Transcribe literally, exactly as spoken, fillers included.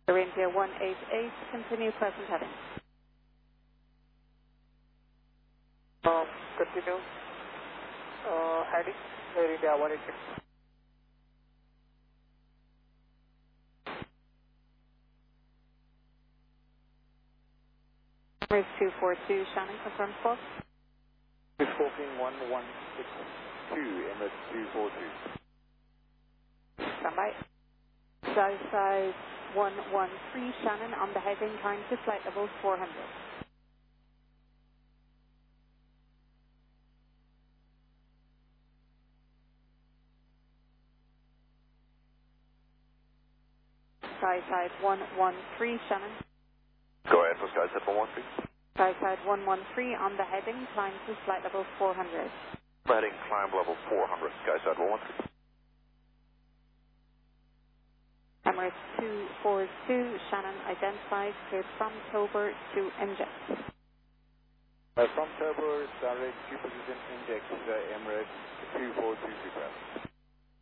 India one eight eight, continue present heading. Um, continue. Uh, heading. Air India one eight eight. Emirates two four two, Shannon, confirm spot. Scorpion one one six two, Emirates two four two. Stand by. South side one one three, Shannon, on the heading, climb to flight level four hundred. Skyside one one three, Shannon. Go ahead for Skyside one one three. Skyside one one three on the heading, climb to flight level four hundred. Heading climb level four hundred, Skyside one one three. Emirates two four two, Shannon, identified, cleared from Tober to inject. Uh, from Tober, direct to position index, uh, Emirates two four two, super.